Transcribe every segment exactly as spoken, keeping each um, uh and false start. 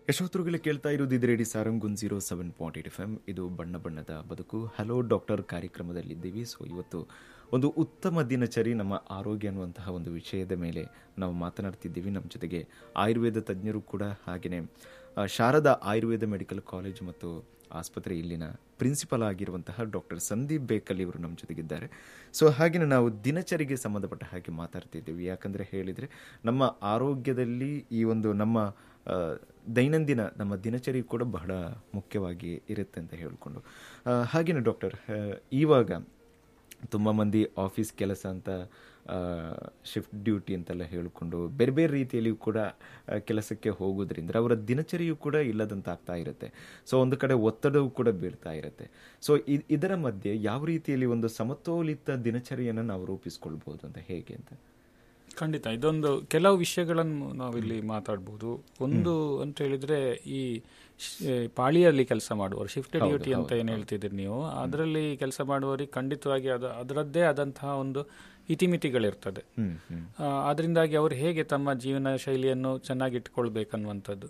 ಯಶೋತ್ರುಗಳು ಕೇಳ್ತಾ ಇರೋದು ಇದು ರೇಡಿ ಸಾರಂಗುನ್ zero seven point eight F M. ಇದು ಬಣ್ಣ ಬಣ್ಣದ ಬದುಕು. Hello doctor ಕಾರ್ಯಕ್ರಮದಲ್ಲಿದ್ದೀವಿ. ಸೊ ಇವತ್ತು ಒಂದು ಉತ್ತಮ ದಿನಚರಿ, ನಮ್ಮ ಆರೋಗ್ಯ ಅನ್ನುವಂತಹ ಒಂದು ವಿಷಯದ ಮೇಲೆ ನಾವು ಮಾತನಾಡ್ತಿದ್ದೀವಿ. ನಮ್ಮ ಜೊತೆಗೆ ಆಯುರ್ವೇದ ತಜ್ಞರು ಕೂಡ, ಹಾಗೆಯೇ ಶಾರದಾ ಆಯುರ್ವೇದ ಮೆಡಿಕಲ್ ಕಾಲೇಜು ಮತ್ತು ಆಸ್ಪತ್ರೆ ಇಲ್ಲಿನ ಪ್ರಿನ್ಸಿಪಲ್ ಆಗಿರುವಂತಹ ಡಾಕ್ಟರ್ ಸಂದೀಪ್ ಬೇಕಲ್ ಇವರು ನಮ್ಮ ಜೊತೆಗಿದ್ದಾರೆ. ಸೊ ಹಾಗೆಯೇ ನಾವು ದಿನಚರಿಗೆ ಸಂಬಂಧಪಟ್ಟ ಹಾಗೆ ಮಾತಾಡ್ತಿದ್ದೀವಿ. ಯಾಕಂದರೆ ಹೇಳಿದರೆ ನಮ್ಮ ಆರೋಗ್ಯದಲ್ಲಿ ಈ ಒಂದು ನಮ್ಮ ದೈನಂದಿನ ನಮ್ಮ ದಿನಚರಿ ಕೂಡ ಬಹಳ ಮುಖ್ಯವಾಗಿ ಇರುತ್ತೆ ಅಂತ ಹೇಳಿಕೊಂಡು, ಹಾಗೆಯೇ ಡಾಕ್ಟರ್, ಇವಾಗ ತುಂಬ ಮಂದಿ ಆಫೀಸ್ ಕೆಲಸ ಅಂತ ಶಿಫ್ಟ್ ಡ್ಯೂಟಿ ಅಂತೆಲ್ಲ ಹೇಳಿಕೊಂಡು ಬೇರೆ ಬೇರೆ ರೀತಿಯಲ್ಲಿ ಕೂಡ ಕೆಲಸಕ್ಕೆ ಹೋಗೋದ್ರಿಂದ ಅವರ ದಿನಚರಿಯೂ ಕೂಡ ಇಲ್ಲದಂತ ಆಗ್ತಾ ಇರುತ್ತೆ. ಸೊ ಒಂದು ಕಡೆ ಒತ್ತಡವೂ ಕೂಡ ಬೀಳ್ತಾ ಇರುತ್ತೆ. ಸೊ ಇದರ ಮಧ್ಯೆ ಯಾವ ರೀತಿಯಲ್ಲಿ ಒಂದು ಸಮತೋಲಿತ ದಿನಚರಿಯನ್ನು ನಾವು ರೂಪಿಸ್ಕೊಳ್ಬೋದು ಅಂತ, ಹೇಗೆ ಅಂತ? ಖಂಡಿತ ಇದೊಂದು ಕೆಲವು ವಿಷಯಗಳನ್ನು ನಾವಿಲ್ಲಿ ಮಾತಾಡ್ಬೋದು. ಒಂದು ಅಂತ ಹೇಳಿದ್ರೆ, ಈ ಪಾಳಿಯಲ್ಲಿ ಕೆಲಸ ಮಾಡುವವರು, ಶಿಫ್ಟ್ ಡ್ಯೂಟಿ ಅಂತ ಏನು ಹೇಳ್ತಿದ್ದೀರಿ ನೀವು, ಅದರಲ್ಲಿ ಕೆಲಸ ಮಾಡುವವರಿಗೆ ಖಂಡಿತವಾಗಿ ಅದು ಅದರದ್ದೇ ಆದಂತಹ ಒಂದು ಇತಿಮಿತಿಗಳಿರ್ತದೆ. ಅದರಿಂದಾಗಿ ಅವರು ಹೇಗೆ ತಮ್ಮ ಜೀವನ ಶೈಲಿಯನ್ನು ಚೆನ್ನಾಗಿ ಇಟ್ಕೊಳ್ಬೇಕನ್ನುವಂಥದ್ದು,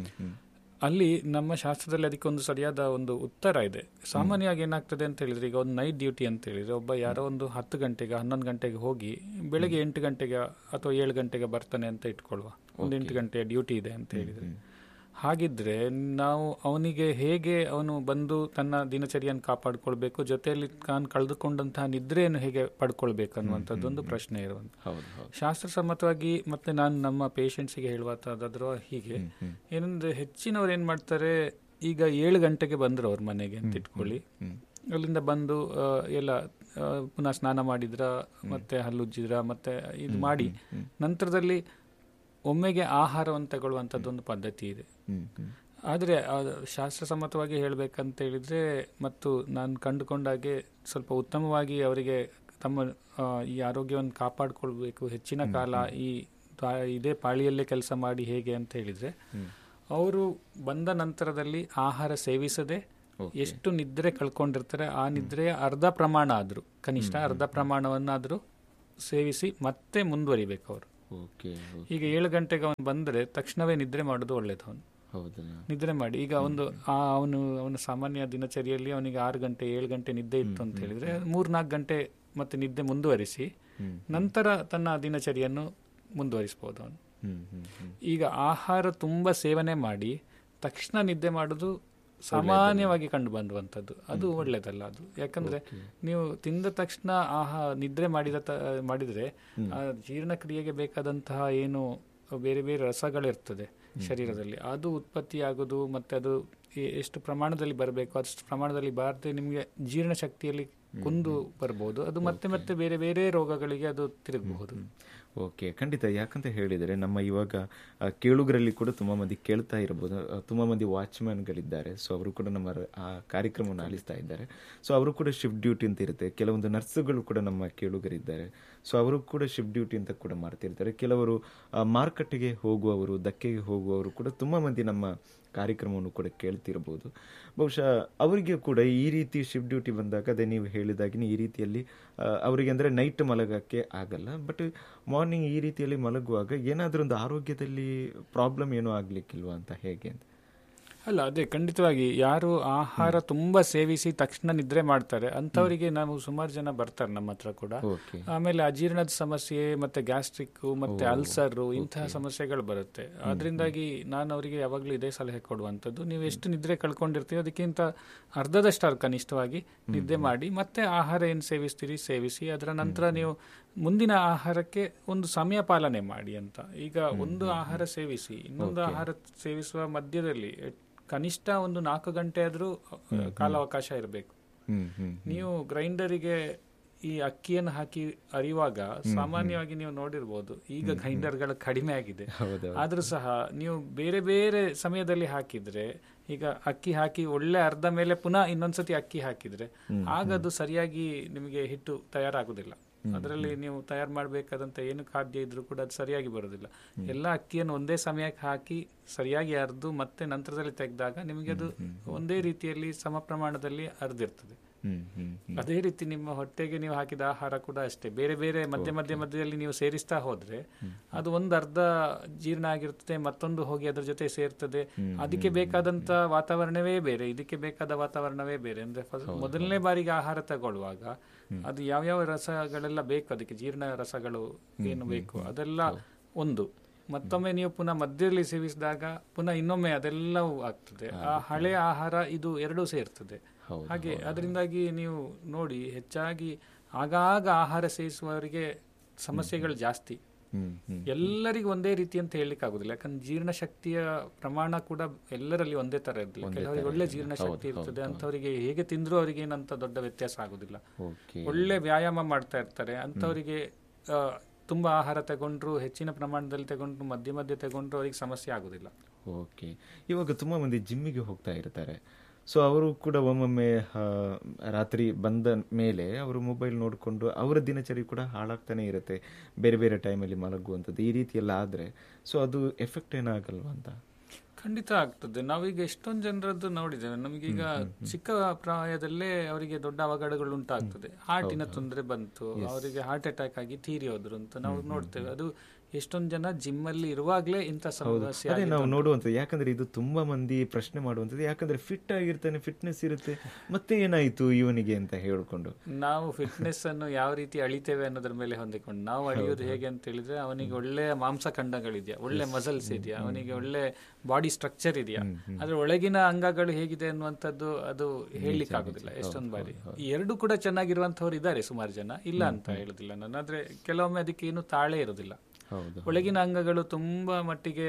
ಅಲ್ಲಿ ನಮ್ಮ ಶಾಸ್ತ್ರದಲ್ಲಿ ಅದಕ್ಕೊಂದು ಸರಿಯಾದ ಒಂದು ಉತ್ತರ ಇದೆ. ಸಾಮಾನ್ಯವಾಗಿ ಏನಾಗ್ತದೆ ಅಂತ ಹೇಳಿದ್ರೆ, ಈಗ ಒಂದು ನೈಟ್ ಡ್ಯೂಟಿ ಅಂತ ಹೇಳಿದ್ರೆ, ಒಬ್ಬ ಯಾರೋ ಒಂದು ಹತ್ತು ಗಂಟೆಗೆ ಹನ್ನೊಂದು ಗಂಟೆಗೆ ಹೋಗಿ ಬೆಳಗ್ಗೆ ಎಂಟು ಗಂಟೆಗೆ ಅಥವಾ ಏಳು ಗಂಟೆಗೆ ಬರ್ತಾನೆ ಅಂತ ಇಟ್ಕೊಳ್ಳುವ, ಒಂದು ಎಂಟು ಗಂಟೆ ಡ್ಯೂಟಿ ಇದೆ ಅಂತ ಹೇಳಿದ್ರೆ, ಹಾಗಿದ್ರೆ ನಾವು ಅವನಿಗೆ ಹೇಗೆ ಅವನು ಬಂದು ತನ್ನ ದಿನಚರಿಯನ್ನು ಕಾಪಾಡಿಕೊಳ್ಬೇಕು, ಜೊತೆಯಲ್ಲಿ ತಾನು ಕಳೆದುಕೊಂಡಂತಹ ನಿದ್ರೆಯನ್ನು ಹೇಗೆ ಪಡ್ಕೊಳ್ಬೇಕು ಅನ್ನುವಂಥದ್ದು ಒಂದು ಪ್ರಶ್ನೆ ಇರುವಂತ. ಶಾಸ್ತ್ರಸಮ್ಮತವಾಗಿ ಮತ್ತೆ ನಾನು ನಮ್ಮ ಪೇಷಂಟ್ಸಿಗೆ ಹೇಳುವಂಥದ್ದಾದ್ರೂ ಹೀಗೆ ಏನಂದ್ರೆ, ಹೆಚ್ಚಿನವ್ರು ಏನ್ ಮಾಡ್ತಾರೆ, ಈಗ ಏಳು ಗಂಟೆಗೆ ಬಂದ್ರು ಅವ್ರ ಮನೆಗೆ ಅಂತ ಇಟ್ಕೊಳ್ಳಿ, ಅಲ್ಲಿಂದ ಬಂದು ಎಲ್ಲ ಪುನಃ ಸ್ನಾನ ಮಾಡಿದ್ರ, ಮತ್ತೆ ಹಲ್ಲುಜ್ಜಿದ್ರ, ಮತ್ತೆ ಇದು ಮಾಡಿ ನಂತರದಲ್ಲಿ ಒಮ್ಮೆಗೆ ಆಹಾರವನ್ನು ತಗೊಳ್ಳುವಂಥದ್ದೊಂದು ಪದ್ಧತಿ ಇದೆ. ಆದರೆ ಶಾಸ್ತ್ರಸಮ್ಮತವಾಗಿ ಹೇಳಬೇಕಂತ ಹೇಳಿದ್ರೆ, ಮತ್ತು ನಾನು ಕಂಡುಕೊಂಡಾಗೆ ಸ್ವಲ್ಪ ಉತ್ತಮವಾಗಿ ಅವರಿಗೆ ತಮ್ಮ ಈ ಆರೋಗ್ಯವನ್ನು ಕಾಪಾಡಿಕೊಳ್ಬೇಕು, ಹೆಚ್ಚಿನ ಕಾಲ ಈ ಇದೇ ಪಾಳಿಯಲ್ಲೇ ಕೆಲಸ ಮಾಡಿ ಹೇಗೆ ಅಂತ ಹೇಳಿದ್ರೆ, ಅವರು ಬಂದ ನಂತರದಲ್ಲಿ ಆಹಾರ ಸೇವಿಸದೆ ಎಷ್ಟು ನಿದ್ರೆ ಕಳ್ಕೊಂಡಿರ್ತಾರೆ, ಆ ನಿದ್ರೆಯ ಅರ್ಧ ಪ್ರಮಾಣ ಆದರೂ, ಕನಿಷ್ಠ ಅರ್ಧ ಪ್ರಮಾಣವನ್ನಾದರೂ ಸೇವಿಸಿ ಮತ್ತೆ ಮುಂದುವರಿಬೇಕು ಅವರು. ಈಗ ಏಳು ಗಂಟೆಗೆ ಅವನು ಬಂದರೆ ತಕ್ಷಣವೇ ನಿದ್ರೆ ಮಾಡೋದು ಒಳ್ಳೇದು. ಅವನು ನಿದ್ರೆ ಮಾಡಿ, ಈಗ ಒಂದು ಅವನು ಅವನ ಸಾಮಾನ್ಯ ದಿನಚರಿಯಲ್ಲಿ ಅವನಿಗೆ ಆರು ಗಂಟೆ ಏಳು ಗಂಟೆ ನಿದ್ದೆ ಇತ್ತು ಅಂತ ಹೇಳಿದ್ರೆ, ಮೂರ್ನಾಲ್ಕು ಗಂಟೆ ಮತ್ತೆ ನಿದ್ದೆ ಮುಂದುವರಿಸಿ ನಂತರ ತನ್ನ ದಿನಚರಿಯನ್ನು ಮುಂದುವರಿಸಬಹುದು ಅವನು. ಈಗ ಆಹಾರ ತುಂಬಾ ಸೇವನೆ ಮಾಡಿ ತಕ್ಷಣ ನಿದ್ದೆ ಮಾಡೋದು ಸಾಮಾನ್ಯವಾಗಿ ಕಂಡು ಬಂದುವಂಥದ್ದು, ಅದು ಒಳ್ಳೇದಲ್ಲ ಅದು. ಯಾಕಂದ್ರೆ ನೀವು ತಿಂದ ತಕ್ಷಣ ಆಹಾ ನಿದ್ರೆ ಮಾಡಿದ ಮಾಡಿದ್ರೆ ಆ ಜೀರ್ಣಕ್ರಿಯೆಗೆ ಬೇಕಾದಂತಹ ಏನು ಬೇರೆ ಬೇರೆ ರಸಗಳಿರ್ತದೆ ಶರೀರದಲ್ಲಿ, ಅದು ಉತ್ಪತ್ತಿ ಆಗೋದು, ಮತ್ತೆ ಅದು ಎಷ್ಟು ಪ್ರಮಾಣದಲ್ಲಿ ಬರಬೇಕು ಅಷ್ಟು ಪ್ರಮಾಣದಲ್ಲಿ ಬಾರದೆ ನಿಮಗೆ ಜೀರ್ಣಶಕ್ತಿಯಲ್ಲಿ ಕುಂದು ಬರ್ಬೋದು. ಅದು ಮತ್ತೆ ಮತ್ತೆ ಬೇರೆ ಬೇರೆ ರೋಗಗಳಿಗೆ ಅದು ತಿರುಗಬಹುದು. ಓಕೆ, ಖಂಡಿತ. ಯಾಕಂತ ಹೇಳಿದರೆ, ನಮ್ಮ ಇವಾಗ ಕೇಳುಗರಲ್ಲಿ ಕೂಡ ತುಂಬ ಮಂದಿ ಕೇಳ್ತಾ ಇರ್ಬೋದು, ತುಂಬ ಮಂದಿ ವಾಚ್ಮ್ಯಾನ್ಗಳಿದ್ದಾರೆ. ಸೊ ಅವರು ಕೂಡ ನಮ್ಮ ಆ ಕಾರ್ಯಕ್ರಮವನ್ನು ಆಲಿಸ್ತಾ ಇದ್ದಾರೆ. ಸೊ ಅವರು ಕೂಡ ಶಿಫ್ಟ್ ಡ್ಯೂಟಿ ಅಂತ ಇರುತ್ತೆ. ಕೆಲವೊಂದು ನರ್ಸುಗಳು ಕೂಡ ನಮ್ಮ ಕೇಳುಗರಿದ್ದಾರೆ. ಸೊ ಅವರು ಕೂಡ ಶಿಫ್ಟ್ ಡ್ಯೂಟಿ ಅಂತ ಕೂಡ ಮಾಡ್ತಿರ್ತಾರೆ. ಕೆಲವರು ಮಾರುಕಟ್ಟೆಗೆ ಹೋಗುವವರು, ದಕ್ಕೆಗೆ ಹೋಗುವವರು ಕೂಡ ತುಂಬ ಮಂದಿ ನಮ್ಮ ಕಾರ್ಯಕ್ರಮವನ್ನು ಕೂಡ ಕೇಳ್ತಿರ್ಬೋದು. ಬಹುಶಃ ಅವರಿಗೆ ಕೂಡ ಈ ರೀತಿ ಶಿಫ್ಟ್ ಡ್ಯೂಟಿ ಬಂದಾಗ, ಅದೇ ನೀವು ಹೇಳಿದಾಗಿನ ಈ ರೀತಿಯಲ್ಲಿ ಅವರಿಗೆ ಅಂದರೆ ನೈಟ್ ಮಲಗಕ್ಕೆ ಆಗಲ್ಲ, ಬಟ್ ಮಾರ್ನಿಂಗ್ ಈ ರೀತಿಯಲ್ಲಿ ಮಲಗುವಾಗ ಏನಾದರೂ ಒಂದು ಆರೋಗ್ಯದಲ್ಲಿ ಪ್ರಾಬ್ಲಮ್ ಏನೂ ಆಗ್ಲಿಕ್ಕಿಲ್ವಾ ಅಂತ, ಹೇಗೆ ಅಂತ? ಅಲ್ಲ, ಅದೇ ಖಂಡಿತವಾಗಿ ಯಾರು ಆಹಾರ ತುಂಬಾ ಸೇವಿಸಿ ತಕ್ಷಣ ನಿದ್ರೆ ಮಾಡ್ತಾರೆ ಅಂತವರಿಗೆ ನಾವು ಸುಮಾರು ಜನ ಬರ್ತಾರೆ ನಮ್ಮ ಹತ್ರ ಕೂಡ. ಆಮೇಲೆ ಅಜೀರ್ಣದ ಸಮಸ್ಯೆ, ಮತ್ತೆ ಗ್ಯಾಸ್ಟ್ರಿಕ್, ಮತ್ತೆ ಅಲ್ಸರ್, ಇಂತಹ ಸಮಸ್ಯೆಗಳು ಬರುತ್ತೆ. ಅದರಿಂದಾಗಿ ನಾನು ಅವರಿಗೆ ಯಾವಾಗಲೂ ಇದೇ ಸಲಹೆ ಕೊಡುವಂಥದ್ದು, ನೀವು ಎಷ್ಟು ನಿದ್ರೆ ಕಳ್ಕೊಂಡಿರ್ತೀವಿ ಅದಕ್ಕಿಂತ ಅರ್ಧದಷ್ಟು ಕನಿಷ್ಠವಾಗಿ ನಿದ್ದೆ ಮಾಡಿ ಮತ್ತೆ ಆಹಾರ ಏನು ಸೇವಿಸ್ತೀರಿ ಸೇವಿಸಿ, ಅದರ ನಂತರ ನೀವು ಮುಂದಿನ ಆಹಾರಕ್ಕೆ ಒಂದು ಸಮಯ ಪಾಲನೆ ಮಾಡಿ ಅಂತ. ಈಗ ಒಂದು ಆಹಾರ ಸೇವಿಸಿ ಇನ್ನೊಂದು ಆಹಾರ ಸೇವಿಸುವ ಮಧ್ಯದಲ್ಲಿ ಕನಿಷ್ಠ ಒಂದು ನಾಲ್ಕು ಗಂಟೆ ಆದ್ರೂ ಕಾಲಾವಕಾಶ ಇರಬೇಕು. ನೀವು ಗ್ರೈಂಡರಿಗೆ ಈ ಅಕ್ಕಿಯನ್ನು ಹಾಕಿ ಅರಿಯುವಾಗ ಸಾಮಾನ್ಯವಾಗಿ ನೀವು ನೋಡಿರ್ಬೋದು, ಈಗ ಗ್ರೈಂಡರ್ಗಳು ಕಡಿಮೆ ಆಗಿದೆ, ಆದ್ರೂ ಸಹ ನೀವು ಬೇರೆ ಬೇರೆ ಸಮಯದಲ್ಲಿ ಹಾಕಿದ್ರೆ, ಈಗ ಅಕ್ಕಿ ಹಾಕಿ ಒಳ್ಳೆ ಅರ್ಧ ಮೇಲೆ ಪುನಃ ಇನ್ನೊಂದ್ಸತಿ ಅಕ್ಕಿ ಹಾಕಿದ್ರೆ ಆಗ ಅದು ಸರಿಯಾಗಿ ನಿಮಗೆ ಹಿಟ್ಟು ತಯಾರಾಗುದಿಲ್ಲ. ಅದರಲ್ಲಿ ನೀವು ತಯಾರು ಮಾಡಬೇಕಾದಂತ ಏನು ಖಾದ್ಯ ಇದ್ರೂ ಕೂಡ ಅದು ಸರಿಯಾಗಿ ಬರೋದಿಲ್ಲ. ಎಲ್ಲ ಅಕ್ಕಿಯನ್ನು ಒಂದೇ ಸಮಯಕ್ಕೆ ಹಾಕಿ ಸರಿಯಾಗಿ ಅರ್ದು ಮತ್ತೆ ನಂತರದಲ್ಲಿ ತೆಗೆದಾಗ ನಿಮಗೆ ಅದು ಒಂದೇ ರೀತಿಯಲ್ಲಿ ಸಮ ಪ್ರಮಾಣದಲ್ಲಿ ಅರ್ದಿರ್ತದೆ. ಹ್ಮ್ ಹ್ಮ್ ಹ್ಮ್. ಅದೇ ರೀತಿ ನಿಮ್ಮ ಹೊಟ್ಟೆಗೆ ನೀವು ಹಾಕಿದ ಆಹಾರ ಕೂಡ ಅಷ್ಟೇ, ಬೇರೆ ಬೇರೆ ಮಧ್ಯ ಮಧ್ಯ ಮಧ್ಯದಲ್ಲಿ ನೀವು ಸೇರಿಸ್ತಾ ಹೋದ್ರೆ ಅದು ಒಂದು ಅರ್ಧ ಜೀರ್ಣ ಆಗಿರ್ತದೆ, ಮತ್ತೊಂದು ಹೋಗಿ ಅದ್ರ ಜೊತೆ ಸೇರ್ತದೆ. ಅದಕ್ಕೆ ಬೇಕಾದಂತ ವಾತಾವರಣವೇ ಬೇರೆ, ಇದಕ್ಕೆ ಬೇಕಾದ ವಾತಾವರಣವೇ ಬೇರೆ. ಅಂದ್ರೆ ಮೊದಲನೇ ಬಾರಿಗೆ ಆಹಾರ ತಗೊಳ್ಳುವಾಗ ಅದು ಯಾವ್ಯಾವ ರಸಗಳೆಲ್ಲ ಬೇಕು, ಅದಕ್ಕೆ ಜೀರ್ಣ ರಸಗಳು ಏನು ಬೇಕು ಅದೆಲ್ಲ ಒಂದು. ಮತ್ತೊಮ್ಮೆ ನೀವು ಪುನಃ ಮಧ್ಯದಲ್ಲಿ ಸೇವಿಸಿದಾಗ ಪುನಃ ಇನ್ನೊಮ್ಮೆ ಅದೆಲ್ಲವೂ ಆಗ್ತದೆ. ಆ ಹಳೆ ಆಹಾರ ಇದು ಎರಡೂ ಸೇರ್ತದೆ. ಹಾಗೆ ಅದರಿಂದಾಗಿ ನೀವು ನೋಡಿ, ಹೆಚ್ಚಾಗಿ ಆಗಾಗ ಆಹಾರ ಸೇವಿಸುವವರಿಗೆ ಸಮಸ್ಯೆಗಳು ಜಾಸ್ತಿ. ಎಲ್ಲರಿಗೂ ಒಂದೇ ರೀತಿ ಅಂತ ಹೇಳಲಿಕ್ಕೆ ಆಗುದಿಲ್ಲ, ಯಾಕಂದ್ರೆ ಜೀರ್ಣಶಕ್ತಿಯ ಪ್ರಮಾಣ ಕೂಡ ಎಲ್ಲರಲ್ಲಿ ಒಂದೇ ತರ ಇರಲಿಲ್ಲ. ಕೆಲವರಿಗೆ ಒಳ್ಳೆ ಜೀರ್ಣಶಕ್ತಿ ಇರ್ತದೆ, ಅಂತವರಿಗೆ ಹೇಗೆ ತಿಂದ್ರೂ ಅವರಿಗೆ ಏನಂತ ದೊಡ್ಡ ವ್ಯತ್ಯಾಸ ಆಗುದಿಲ್ಲ. ಒಳ್ಳೆ ವ್ಯಾಯಾಮ ಮಾಡ್ತಾ ಇರ್ತಾರೆ ಅಂತವರಿಗೆ ತುಂಬಾ ಆಹಾರ ತಗೊಂಡ್ರು, ಹೆಚ್ಚಿನ ಪ್ರಮಾಣದಲ್ಲಿ ತಗೊಂಡ್ರು, ಮಧ್ಯ ಮಧ್ಯ ತಗೊಂಡ್ರು ಅವರಿಗೆ ಸಮಸ್ಯೆ ಆಗುದಿಲ್ಲ. ಓಕೆ. ಇವಾಗ ತುಂಬಾ ಮಂದಿ ಜಿಮ್ಮಿಗೆ ಹೋಗ್ತಾ ಇರ್ತಾರೆ. ಸೊ ಅವರು ಕೂಡ ಒಮ್ಮೊಮ್ಮೆ ರಾತ್ರಿ ಬಂದ ಮೇಲೆ ಅವರು ಮೊಬೈಲ್ ನೋಡಿಕೊಂಡು ಅವರ ದಿನಚರಿ ಕೂಡ ಹಾಳಾಗ್ತಾನೆ ಇರುತ್ತೆ, ಬೇರೆ ಬೇರೆ ಟೈಮಲ್ಲಿ ಮಲಗುವಂಥದ್ದು ಈ ರೀತಿ ಎಲ್ಲ ಆದರೆ ಸೊ ಅದು ಎಫೆಕ್ಟ್ ಏನಾಗಲ್ವಾ ಅಂತ? ಖಂಡಿತ ಆಗ್ತದೆ. ನಾವೀಗ ಎಷ್ಟೊಂದು ಜನರದ್ದು ನೋಡಿದ್ದೇವೆ. ನಮಗೀಗ ಚಿಕ್ಕ ಪ್ರಾಯದಲ್ಲೇ ಅವರಿಗೆ ದೊಡ್ಡ ಅವಘಡಗಳು ಉಂಟಾಗ್ತದೆ. ಹಾರ್ಟಿನ ತೊಂದರೆ ಬಂತು, ಅವರಿಗೆ ಹಾರ್ಟ್ ಅಟ್ಯಾಕ್ ಆಗಿ ತೀರಿ ಹೋದ್ರು ಅಂತ ನಾವು ನೋಡ್ತೇವೆ. ಅದು ಎಷ್ಟೊಂದು ಜನ ಜಿಮ್ ಅಲ್ಲಿ ಇರುವಾಗಲೇ ಇಂಥ ಸಮಸ್ಯೆ ಅದೇ ನಾವು ನೋಡುವಂಥದ್ದು. ಯಾಕಂದ್ರೆ ಇದು ತುಂಬಾ ಮಂದಿ ಪ್ರಶ್ನೆ ಮಾಡುವಂಥದ್ದು, ಯಾಕಂದ್ರೆ ಫಿಟ್ ಆಗಿರ್ತಾನೆ, ಫಿಟ್ನೆಸ್ ಇರುತ್ತೆ, ಮತ್ತೆ ಏನಾಯ್ತು ಇವನಿಗೆ ಅಂತ ಹೇಳ್ಕೊಂಡು ನಾವು ಫಿಟ್ನೆಸ್ ಅನ್ನು ಯಾವ ರೀತಿ ಅಳಿತೇವೆ ಅನ್ನೋದ್ರ ಮೇಲೆ ಹೊಂದಿಕೊಂಡು ನಾವು ಅಳಿಯೋದು ಹೇಗೆ ಅಂತ ಹೇಳಿದ್ರೆ, ಅವನಿಗೆ ಒಳ್ಳೆ ಮಾಂಸಖಂಡಗಳಿದೆಯಾ, ಒಳ್ಳೆ ಮಸಲ್ಸ್ ಇದೆಯಾ, ಅವನಿಗೆ ಒಳ್ಳೆ ಬಾಡಿ ಸ್ಟ್ರಕ್ಚರ್ ಇದೆಯಾ, ಆದ್ರೆ ಒಳಗಿನ ಅಂಗಗಳು ಹೇಗಿದೆ ಅನ್ನುವಂಥದ್ದು ಅದು ಹೇಳಲಿಕ್ಕೆ ಆಗುದಿಲ್ಲ ಎಷ್ಟೊಂದು ಬಾರಿ. ಈ ಎರಡು ಕೂಡ ಚೆನ್ನಾಗಿರುವಂತವ್ರು ಇದ್ದಾರೆ ಸುಮಾರು ಜನ, ಇಲ್ಲ ಅಂತ ಹೇಳುದಿಲ್ಲ ನಾನು. ಆದ್ರೆ ಕೆಲವೊಮ್ಮೆ ಅದಕ್ಕೆ ಏನು ತಾಳೆ ಇರುದಿಲ್ಲ. ಒಳಗಿನ ಅಂಗಗಳು ತುಂಬಾ ಮಟ್ಟಿಗೆ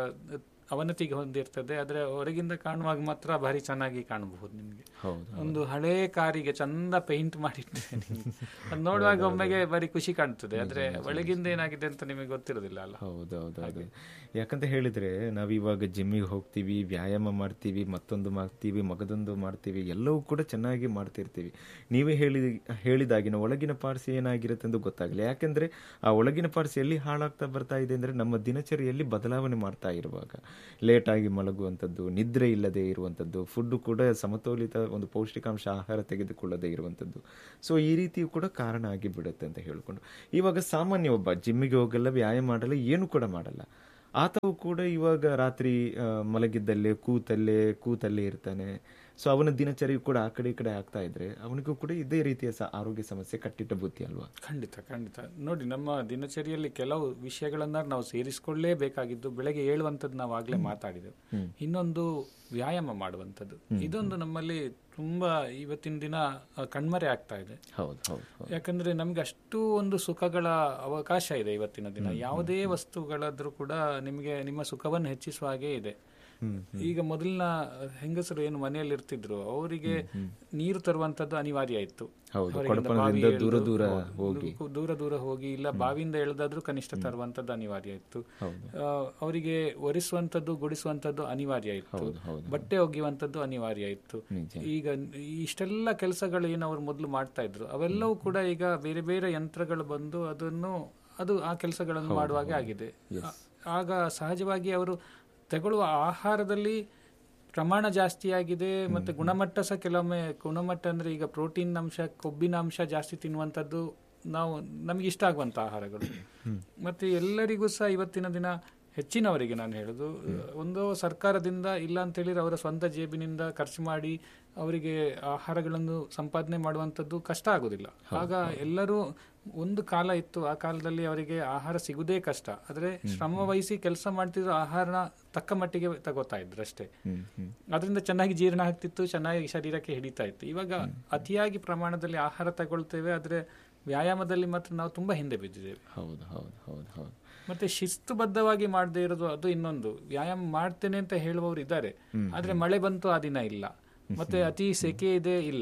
ಅವನತಿಗೆ ಹೊಂದಿರ್ತದೆ, ಆದ್ರೆ ಹೊರಗಿಂದ ಕಾಣುವಾಗ ಮಾತ್ರ ಭಾರಿ ಚೆನ್ನಾಗಿ ಕಾಣಬಹುದು. ನಿಮ್ಗೆ ಒಂದು ಹಳೇ ಕಾರಿಗೆ ಚಂದ ಪೇಂಟ್ ಮಾಡಿರ್ತೇನೆ, ಅದು ನೋಡುವಾಗ ಒಮ್ಮೆಗೆ ಬರೀ ಖುಷಿ ಕಾಣ್ತದೆ, ಆದ್ರೆ ಒಳಗಿಂದ ಏನಾಗಿದೆ ಅಂತ ನಿಮಗೆ ಗೊತ್ತಿರೋದಿಲ್ಲ ಅಲ್ಲ. ಹೌದೌದು. ಯಾಕಂತ ಹೇಳಿದ್ರೆ ನಾವಿವಾಗ ಜಿಮ್ಮಿಗೆ ಹೋಗ್ತೀವಿ, ವ್ಯಾಯಾಮ ಮಾಡ್ತೀವಿ, ಮತ್ತೊಂದು ಮಾಡ್ತೀವಿ, ಮಗದೊಂದು ಮಾಡ್ತೀವಿ, ಎಲ್ಲವೂ ಕೂಡ ಚೆನ್ನಾಗಿ ಮಾಡ್ತಿರ್ತೀವಿ. ನೀವೇ ಹೇಳಿ ಹೇಳಿದಾಗಿನ ಒಳಗಿನ ಪಾರ್ಸ್ ಏನಾಗಿರುತ್ತೆ ಎಂದು ಗೊತ್ತಾಗಲಿ. ಯಾಕಂದ್ರೆ ಆ ಒಳಗಿನ ಪಾರ್ಸ್ ಎಲ್ಲಿ ಹಾಳಾಗ್ತಾ ಬರ್ತಾ ಇದೆ ಅಂದ್ರೆ ನಮ್ಮ ದಿನಚರಿಯಲ್ಲಿ ಬದಲಾವಣೆ ಮಾಡ್ತಾ ಇರುವಾಗ, ಲೇಟಾಗಿ ಮಲಗುವಂಥದ್ದು, ನಿದ್ರೆ ಇಲ್ಲದೆ ಇರುವಂಥದ್ದು, ಫುಡ್ ಕೂಡ ಸಮತೋಲಿತ ಒಂದು ಪೌಷ್ಟಿಕಾಂಶ ಆಹಾರ ತೆಗೆದುಕೊಳ್ಳದೆ ಇರುವಂಥದ್ದು. ಸೊ ಈ ರೀತಿಯೂ ಕೂಡ ಕಾರಣ ಆಗಿ ಬಿಡುತ್ತೆ ಅಂತ ಹೇಳಿಕೊಂಡು, ಇವಾಗ ಸಾಮಾನ್ಯ ಒಬ್ಬ ಜಿಮ್ಮಿಗೆ ಹೋಗಲ್ಲ, ವ್ಯಾಯಾಮ ಮಾಡಲ್ಲ, ಏನು ಕೂಡ ಮಾಡಲ್ಲ, ಆತವು ಕೂಡ ಇವಾಗ ರಾತ್ರಿ ಮಲಗಿದ್ದಲ್ಲೇ ಕೂತಲ್ಲೇ ಕೂತಲ್ಲೇ ಇರ್ತಾನೆ. ಸೊ ಅವನ ದಿನಚರಿ ಕೂಡ ಆ ಕಡೆ ಈ ಕಡೆ ಆಗ್ತಾ ಇದ್ರೆ ಅವನಿಗೂ ಕೂಡ ಇದೇ ರೀತಿಯ ಆರೋಗ್ಯ ಸಮಸ್ಯೆ ಕಟ್ಟಿಟ್ಟ ಬುದ್ಧಿ ಅಲ್ವಾ? ಖಂಡಿತ ಖಂಡಿತ. ನೋಡಿ, ನಮ್ಮ ದಿನಚರಿಯಲ್ಲಿ ಕೆಲವು ವಿಷಯಗಳನ್ನ ನಾವು ಸೇರಿಸಿಕೊಳ್ಳಲೇಬೇಕಾಗಿದ್ದು, ಬೆಳಗ್ಗೆ ಏಳುವಂಥದ್ದು ನಾವು ಆಗ್ಲೇ ಮಾತಾಡಿದೆವು. ಇನ್ನೊಂದು ವ್ಯಾಯಾಮ ಮಾಡುವಂಥದ್ದು, ಇದೊಂದು ನಮ್ಮಲ್ಲಿ ತುಂಬಾ ಇವತ್ತಿನ ದಿನ ಕಣ್ಮರೆ ಆಗ್ತಾ ಇದೆ. ಯಾಕಂದ್ರೆ ನಮ್ಗೆ ಅಷ್ಟು ಒಂದು ಸುಖಗಳ ಅವಕಾಶ ಇದೆ ಇವತ್ತಿನ ದಿನ. ಯಾವುದೇ ವಸ್ತುಗಳಾದ್ರೂ ಕೂಡ ನಿಮಗೆ ನಿಮ್ಮ ಸುಖವನ್ನು ಹೆಚ್ಚಿಸುವ ಹಾಗೆ ಇದೆ. ಈಗ ಮೊದಲಿನ ಹೆಂಗಸರು ಏನು ಮನೆಯಲ್ಲಿ ಇರ್ತಿದ್ರು, ಅವರಿಗೆ ನೀರು ತರುವಂತದ್ದು ಅನಿವಾರ್ಯ ಇತ್ತು. ದೂರ ದೂರ ಹೋಗಿ ಇಲ್ಲ ಬಾವಿಯಿಂದ ಎಳೆದಾದ್ರೂ ಕನಿಷ್ಠ ತರುವಂತದ್ದು ಅನಿವಾರ್ಯ ಇತ್ತು. ಅವರಿಗೆ ಒರೆಸುವಂತದ್ದು ಗುಡಿಸುವಂತದ್ದು ಅನಿವಾರ್ಯ ಇತ್ತು. ಬಟ್ಟೆ ಒಗೆಯುವಂತದ್ದು ಅನಿವಾರ್ಯ ಇತ್ತು. ಈಗ ಇಷ್ಟೆಲ್ಲ ಕೆಲಸಗಳು ಏನು ಅವ್ರು ಮೊದಲು ಮಾಡ್ತಾ ಇದ್ರು, ಅವೆಲ್ಲವೂ ಕೂಡ ಈಗ ಬೇರೆ ಬೇರೆ ಯಂತ್ರಗಳು ಬಂದು ಅದನ್ನು ಅದು ಆ ಕೆಲಸಗಳನ್ನು ಮಾಡುವಾಗೆ ಆಗಿದೆ. ಆಗ ಸಹಜವಾಗಿ ಅವರು ತಗೊಳ್ಳುವ ಆಹಾರದಲ್ಲಿ ಪ್ರಮಾಣ ಜಾಸ್ತಿ ಆಗಿದೆ, ಮತ್ತೆ ಗುಣಮಟ್ಟ ಸಹ ಕೆಲವೊಮ್ಮೆ ಗುಣಮಟ್ಟ ಅಂದ್ರೆ ಈಗ ಪ್ರೋಟೀನ್ ಅಂಶ, ಕೊಬ್ಬಿನ ಅಂಶ ಜಾಸ್ತಿ ತಿನ್ನುವಂಥದ್ದು ನಾವು ನಮಗೆ ಇಷ್ಟ ಆಗುವಂತ ಆಹಾರಗಳು. ಮತ್ತೆ ಎಲ್ಲರಿಗೂ ಸಹ ಇವತ್ತಿನ ದಿನ ಹೆಚ್ಚಿನವರಿಗೆ ನಾನು ಹೇಳುದು, ಒಂದು ಸರ್ಕಾರದಿಂದ ಇಲ್ಲ ಅಂತ ಹೇಳಿದ್ರೆ ಅವರ ಸ್ವಂತ ಜೇಬಿನಿಂದ ಖರ್ಚು ಮಾಡಿ ಅವರಿಗೆ ಆಹಾರಗಳನ್ನು ಸಂಪಾದನೆ ಮಾಡುವಂಥದ್ದು ಕಷ್ಟ ಆಗುದಿಲ್ಲ. ಆಗ ಎಲ್ಲರೂ ಒಂದು ಕಾಲ ಇತ್ತು, ಆ ಕಾಲದಲ್ಲಿ ಅವರಿಗೆ ಆಹಾರ ಸಿಗುವುದೇ ಕಷ್ಟ, ಆದ್ರೆ ಶ್ರಮ ವಹಿಸಿ ಕೆಲಸ ಮಾಡ್ತಿದ್ರು, ಆಹಾರನ ತಕ್ಕ ಮಟ್ಟಿಗೆ ತಗೋತಾ ಇದ್ರು ಅಷ್ಟೇ. ಅದರಿಂದ ಚೆನ್ನಾಗಿ ಜೀರ್ಣ ಆಗ್ತಿತ್ತು, ಚೆನ್ನಾಗಿ ಶರೀರಕ್ಕೆ ಹಿಡಿತಾ ಇತ್ತು. ಇವಾಗ ಅತಿಯಾಗಿ ಪ್ರಮಾಣದಲ್ಲಿ ಆಹಾರ ತಗೊಳ್ತೇವೆ, ಆದ್ರೆ ವ್ಯಾಯಾಮದಲ್ಲಿ ಮಾತ್ರ ನಾವು ತುಂಬಾ ಹಿಂದೆ ಬಿದ್ದಿದ್ದೇವೆ. ಹೌದು ಹೌದು ಹೌದು ಹೌದು. ಮತ್ತೆ ಶಿಸ್ತುಬದ್ಧವಾಗಿ ಮಾಡದೇ ಇರೋದು ಅದು ಇನ್ನೊಂದು. ವ್ಯಾಯಾಮ ಮಾಡ್ತೇನೆ ಅಂತ ಹೇಳುವವರು ಇದ್ದಾರೆ, ಆದ್ರೆ ಮಳೆ ಬಂತು ಆ ದಿನ ಇಲ್ಲ, ಮತ್ತೆ ಅತಿ ಸೆಕೆ ಇದೆ ಇಲ್ಲ,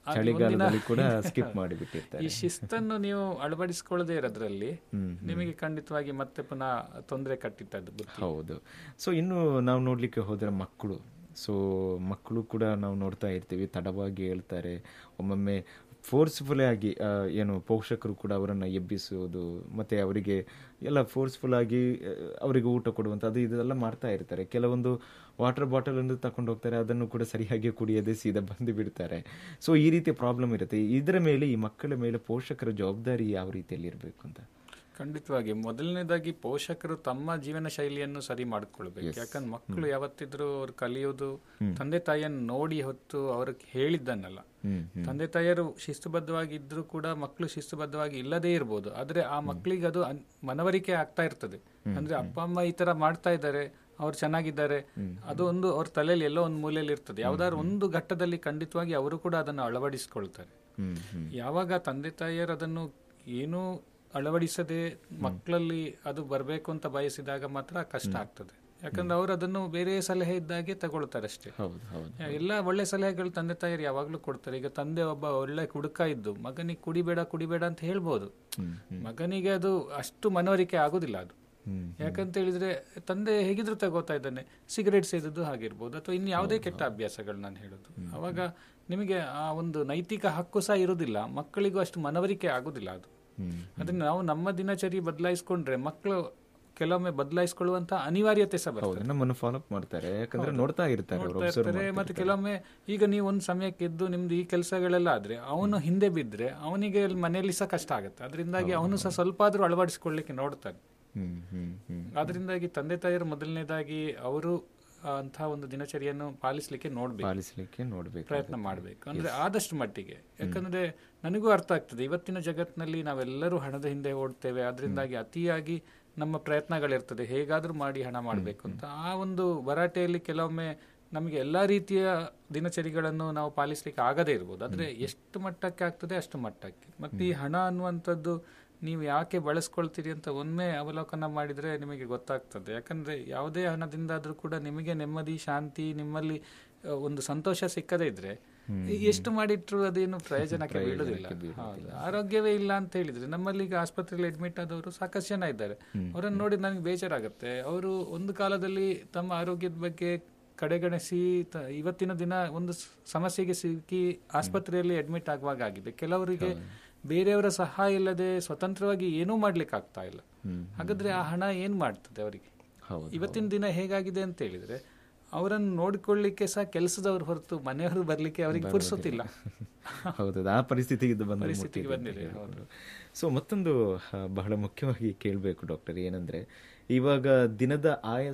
ಈ ಶಿಸ್ತನ್ನು ನೀವು ಅಳವಡಿಸಿಕೊಳ್ಳದೆ ಇರೋದ್ರಲ್ಲಿ ನಿಮಗೆ ಖಂಡಿತವಾಗಿ ಮತ್ತೆ ಪುನಃ ತೊಂದರೆ ಕಟ್ಟಿತ್ತದ್ದು. ಹೌದು. ಸೊ ಇನ್ನು ನಾವು ನೋಡ್ಲಿಕ್ಕೆ ಹೋದ್ರೆ ಮಕ್ಕಳು, ಸೊ ಮಕ್ಕಳು ಕೂಡ ನಾವು ನೋಡ್ತಾ ಇರ್ತೀವಿ, ತಡವಾಗಿ ಹೇಳ್ತಾರೆ, ಒಮ್ಮೊಮ್ಮೆ ಫೋರ್ಸ್ಫುಲ್ ಆಗಿ ಆ, ಏನು ಪೋಷಕರು ಕೂಡ ಅವರನ್ನು ಎಬ್ಬಿಸುವುದು ಮತ್ತೆ ಅವರಿಗೆ ಎಲ್ಲ ಫೋರ್ಸ್ಫುಲ್ ಆಗಿ ಆ, ಅವರಿಗೆ ಊಟ ಕೊಡುವಂಥ ಅದು ಇದೆಲ್ಲ ಮಾಡ್ತಾ ಇರ್ತಾರೆ. ಕೆಲವೊಂದು ವಾಟರ್ ಬಾಟಲ್ ಅನ್ನು ತಕೊಂಡು ಹೋಗ್ತಾರೆ, ಅದನ್ನು ಕೂಡ ಸರಿಯಾಗಿ ಕುಡಿಯದೆ ಸೀದಾ ಬಂದು ಬಿಡ್ತಾರೆ. ಸೊ ಈ ರೀತಿಯ ಪ್ರಾಬ್ಲಮ್ ಇರುತ್ತೆ. ಇದರ ಮೇಲೆ ಈ ಮಕ್ಕಳ ಮೇಲೆ ಪೋಷಕರ ಜವಾಬ್ದಾರಿ ಯಾವ ರೀತಿಯಲ್ಲಿ ಇರಬೇಕು ಅಂತ? ಖಂಡಿತವಾಗಿ ಮೊದಲನೇದಾಗಿ ಪೋಷಕರು ತಮ್ಮ ಜೀವನ ಶೈಲಿಯನ್ನು ಸರಿ ಮಾಡ್ಕೊಳ್ಬೇಕು. ಯಾಕಂದ್ರೆ ಮಕ್ಕಳು ಯಾವತ್ತಿದ್ರು ಅವ್ರು ಕಲಿಯೋದು ತಂದೆ ತಾಯಿಯನ್ನು ನೋಡಿ ಹೊತ್ತು ಅವ್ರಿಗೆ ಹೇಳಿದ್ದನ್ನಲ್ಲ. ತಂದೆ ತಾಯಿಯರು ಶಿಸ್ತುಬದ್ಧವಾಗಿ ಇದ್ರೂ ಕೂಡ ಮಕ್ಕಳು ಶಿಸ್ತುಬದ್ಧವಾಗಿ ಇಲ್ಲದೇ ಇರ್ಬೋದು, ಆದ್ರೆ ಆ ಮಕ್ಕಳಿಗೆ ಅದು ಅನ್- ಮನವರಿಕೆ ಆಗ್ತಾ ಇರ್ತದೆ. ಅಂದ್ರೆ ಅಪ್ಪ ಅಮ್ಮ ಈ ತರ ಮಾಡ್ತಾ ಇದ್ದಾರೆ, ಅವ್ರು ಚೆನ್ನಾಗಿದ್ದಾರೆ, ಅದು ಒಂದು ಅವ್ರ ತಲೆಯಲ್ಲಿ ಎಲ್ಲೋ ಒಂದು ಮೂಲೆಯಲ್ಲಿ ಇರ್ತದೆ. ಯಾವ್ದಾದ್ರು ಒಂದು ಘಟ್ಟದಲ್ಲಿ ಖಂಡಿತವಾಗಿ ಅವರು ಕೂಡ ಅದನ್ನು ಅಳವಡಿಸಿಕೊಳ್ತಾರೆ. ಯಾವಾಗ ತಂದೆ ತಾಯಿಯರು ಅದನ್ನು ಏನು ಅಳವಡಿಸದೆ ಮಕ್ಕಳಲ್ಲಿ ಅದು ಬರಬೇಕು ಅಂತ ಬಯಸಿದಾಗ ಮಾತ್ರ ಕಷ್ಟ ಆಗ್ತದೆ. ಯಾಕಂದ್ರೆ ಅವರು ಅದನ್ನು ಬೇರೆ ಸಲಹೆ ಇದ್ದಾಗೆ ತಗೊಳ್ತಾರೆ ಅಷ್ಟೇ. ಎಲ್ಲ ಒಳ್ಳೆ ಸಲಹೆಗಳು ತಂದೆ ತಾಯಿಯರು ಯಾವಾಗ್ಲೂ ಕೊಡ್ತಾರೆ. ಈಗ ತಂದೆ ಒಬ್ಬ ಒಳ್ಳೆ ಕುಡುಕ ಇದ್ದು ಮಗನಿಗೆ ಕುಡಿಬೇಡ ಕುಡಿಬೇಡ ಅಂತ ಹೇಳ್ಬೋದು, ಮಗನಿಗೆ ಅದು ಅಷ್ಟು ಮನವರಿಕೆ ಆಗುದಿಲ್ಲ ಅದು. ಯಾಕಂತ ಹೇಳಿದ್ರೆ ತಂದೆ ಹೇಗಿದ್ರು ತಗೋತಾ ಇದ್ದಾನೆ, ಸಿಗರೇಟ್ ಸೇದೋದು ಆಗಿರ್ಬೋದು ಅಥವಾ ಇನ್ನು ಯಾವುದೇ ಕೆಟ್ಟ ಅಭ್ಯಾಸಗಳು ನಾನು ಹೇಳೋದು. ಅವಾಗ ನಿಮಗೆ ಆ ಒಂದು ನೈತಿಕ ಹಕ್ಕು ಸಹ ಇರುವುದಿಲ್ಲ, ಮಕ್ಕಳಿಗೂ ಅಷ್ಟು ಮನವರಿಕೆ ಆಗುದಿಲ್ಲ ಅದು. ಅದನ್ನ ನಾವು ನಮ್ಮ ದಿನಚರಿ ಬದಲಾಯಿಸ್ಕೊಂಡ್ರೆ ಮಕ್ಕಳು ಕೆಲವೊಮ್ಮೆ ಬದಲಾಯಿಸಿಕೊಳ್ಳುವಂತ ಅನಿವಾರ್ಯತೆ ಸಹ ಬರ್ತದೆ. ನಮ್ಮನ್ನು ಫಾಲೋ ಅಪ್ ಮಾಡ್ತಾರೆ, ಯಾಕಂದ್ರೆ ನೋಡ್ತಾ ಇರ್ತಾರೆ. ಮತ್ತೆ ಕೆಲವೊಮ್ಮೆ ಈಗ ನೀವು ಒಂದು ಸಮಯಕ್ಕೆ ಎದ್ದು ನಿಮ್ದು ಈ ಕೆಲಸಗಳೆಲ್ಲ ಆದ್ರೆ ಅವನು ಹಿಂದೆ ಬಿದ್ರೆ ಅವನಿಗೆ ಮನೆಯಲ್ಲಿ ಸಹ ಕಷ್ಟ ಆಗುತ್ತೆ. ಅದರಿಂದಾಗಿ ಅವನು ಸಹ ಸ್ವಲ್ಪ ಆದ್ರೂ ಅಳವಡಿಸಿಕೊಳ್ಳಿಕ್ಕೆ ನೋಡ್ತಾನೆ. ಅದರಿಂದಾಗಿ ತಂದೆ ತಾಯಿಯರು ಮೊದಲನೇದಾಗಿ ಅವರು ಅಂತಹ ಒಂದು ದಿನಚರಿಯನ್ನು ಪಾಲಿಸಲಿಕ್ಕೆ ನೋಡ್ಬೇಕು, ಪಾಲಿಸಲಿಕ್ಕೆ ನೋಡ್ಬೇಕು, ಪ್ರಯತ್ನ ಮಾಡಬೇಕು. ಅಂದ್ರೆ ಆದಷ್ಟು ಮಟ್ಟಿಗೆ. ಯಾಕಂದ್ರೆ ನನಗೂ ಅರ್ಥ ಆಗ್ತದೆ, ಇವತ್ತಿನ ಜಗತ್ತಿನಲ್ಲಿ ನಾವೆಲ್ಲರೂ ಹಣದ ಹಿಂದೆ ಓಡ್ತೇವೆ. ಅದರಿಂದಾಗಿ ಅತಿಯಾಗಿ ನಮ್ಮ ಪ್ರಯತ್ನಗಳಿರ್ತದೆ, ಹೇಗಾದ್ರೂ ಮಾಡಿ ಹಣ ಮಾಡಬೇಕು ಅಂತ. ಆ ಒಂದು ಭರಾಟೆಯಲ್ಲಿ ಕೆಲವೊಮ್ಮೆ ನಮಗೆ ಎಲ್ಲಾ ರೀತಿಯ ದಿನಚರಿಗಳನ್ನು ನಾವು ಪಾಲಿಸ್ಲಿಕ್ಕೆ ಆಗದೇ ಇರ್ಬೋದು. ಆದ್ರೆ ಎಷ್ಟು ಮಟ್ಟಕ್ಕೆ ಆಗ್ತದೆ ಅಷ್ಟು ಮಟ್ಟಕ್ಕೆ. ಮತ್ತೆ ಈ ಹಣ ಅನ್ನುವಂಥದ್ದು ನೀವು ಯಾಕೆ ಬಳಸ್ಕೊಳ್ತೀರಿ ಅಂತ ಒಮ್ಮೆ ಅವಲೋಕನ ಮಾಡಿದ್ರೆ ನಿಮಗೆ ಗೊತ್ತಾಗ್ತದೆ. ಯಾಕಂದ್ರೆ ಯಾವುದೇ ಹಣದಿಂದಾದ್ರೂ ಕೂಡ ನಿಮಗೆ ನೆಮ್ಮದಿ, ಶಾಂತಿ, ನಿಮ್ಮಲ್ಲಿ ಒಂದು ಸಂತೋಷ ಸಿಕ್ಕದೇ ಇದ್ರೆ ಎಷ್ಟು ಮಾಡಿಟ್ರು ಅದೇನು ಪ್ರಯೋಜನಕ್ಕೆ ಬೀಳುದಿಲ್ಲ. ಆರೋಗ್ಯವೇ ಇಲ್ಲ ಅಂತ ಹೇಳಿದ್ರೆ ನಮ್ಮಲ್ಲಿ ಈಗ ಆಸ್ಪತ್ರೆಯಲ್ಲಿ ಅಡ್ಮಿಟ್ ಆದವರು ಸಾಕಷ್ಟು ಜನ ಇದ್ದಾರೆ. ಅವರನ್ನು ನೋಡಿ ನನಗೆ ಬೇಜಾರಾಗುತ್ತೆ. ಅವರು ಒಂದು ಕಾಲದಲ್ಲಿ ತಮ್ಮ ಆರೋಗ್ಯದ ಬಗ್ಗೆ ಕಡೆಗಣಿಸಿ ಇವತ್ತಿನ ದಿನ ಒಂದು ಸಮಸ್ಯೆಗೆ ಸಿಕ್ಕಿ ಆಸ್ಪತ್ರೆಯಲ್ಲಿ ಅಡ್ಮಿಟ್ ಆಗುವಾಗ ಆಗಿದೆ. ಕೆಲವರಿಗೆ ಬೇರೆಯವರ ಸಹಾಯ ಇಲ್ಲದೆ ಸ್ವತಂತ್ರವಾಗಿ ಏನೂ ಮಾಡ್ಲಿಕ್ಕೆ ಆಗ್ತಾ ಇಲ್ಲ. ಹಾಗಾದ್ರೆ ಆ ಹಣ ಏನ್ ಮಾಡ್ತದೆ ಅವರಿಗೆ? ಇವತ್ತಿನ ದಿನ ಹೇಗಾಗಿದೆ ಅಂತ ಹೇಳಿದ್ರೆ ಅವರನ್ನು ನೋಡಿಕೊಳ್ಳಿಕ್ಕೆ ಸಹ ಕೆಲಸದವರು ಹೊರತು ಮನೆಯವರು ಬರ್ಲಿಕ್ಕೆ ಅವರಿಗೆ ಪುರ್ಸೊತ್ತಿಲ್ಲ. ಹೌದು, ಆ ಪರಿಸ್ಥಿತಿಗೆ ಪರಿಸ್ಥಿತಿಗೆ ಬಂದಿದೆ. ಸೊ ಮತ್ತೊಂದು ಬಹಳ ಮುಖ್ಯವಾಗಿ ಕೇಳಬೇಕು ಡಾಕ್ಟರ್, ಏನಂದ್ರೆ ಇವಾಗ ದಿನದ ಆಯಾ